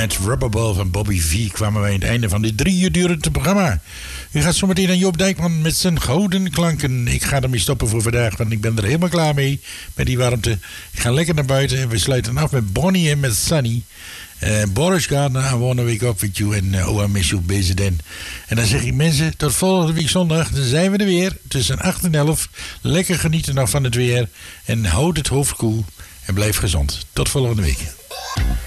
met Rubberball van Bobby V kwamen wij aan het einde van dit 3 uur durende programma. U gaat zometeen naar Joop Dijkman met zijn gouden klanken. Ik ga ermee stoppen voor vandaag, want ik ben er helemaal klaar mee met die warmte. Ik ga lekker naar buiten en we sluiten af met Bonnie en met Sunny. Boris Gardner, I Wanna Wake Up With You en Oh I Miss You, Bezenden. En dan zeg ik mensen, tot volgende week zondag. Dan zijn we er weer tussen 8 en 11. Lekker genieten nog van het weer. En houd het hoofd koel en blijf gezond. Tot volgende week.